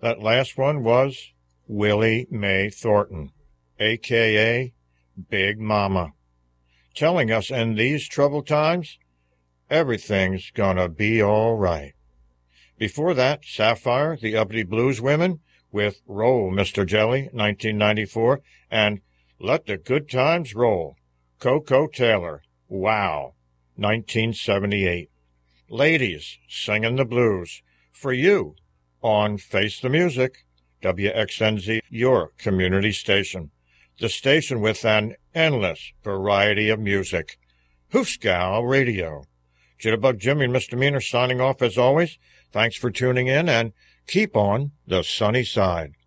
That last one was Willie Mae Thornton, a.k.a. Big Mama, telling us in these troubled times, everything's gonna be all right. Before that, Sapphire, the Uppity Blues Women, with Roll, Mr. Jelly, 1994, and Let the Good Times Roll, Coco Taylor, Wow, 1978. Ladies singing the blues, for you, on Face the Music, WXNZ, your community station, the station with an endless variety of music. Hooscow Radio. Jitterbug Jimmy and Misdemeanor signing off as always. Thanks for tuning in, and keep on the sunny side.